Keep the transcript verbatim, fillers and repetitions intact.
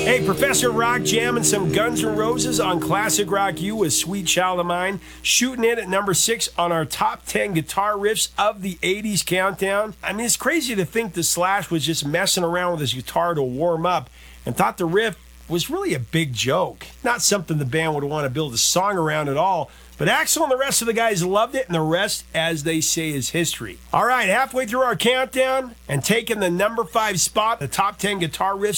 Hey, Professor Rock jamming some Guns N' Roses on Classic Rock U with Sweet Child of Mine, shooting in at number six on our top ten guitar riffs of the eighties countdown. I mean, it's crazy to think the Slash was just messing around with his guitar to warm up and thought the riff was really a big joke. Not something the band would want to build a song around at all. But Axl and the rest of the guys loved it, and the rest, as they say, is history. All right, halfway through our countdown and taking the number five spot, the top ten guitar riffs